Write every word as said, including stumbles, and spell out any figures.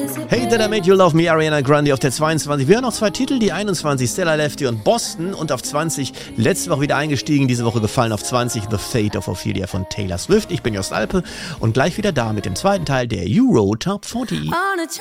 Hey, Did I Make You Love Me, Ariana Grande auf der zweiundzwanzig. Wir haben noch zwei Titel, die einundzwanzig, Stella Lefty und Boston, und auf zwanzig, letzte Woche wieder eingestiegen, diese Woche gefallen auf zwanzig, The Fate of Ophelia von Taylor Swift. Ich bin Jost Alpe und gleich wieder da mit dem zweiten Teil der Euro Top vierzig.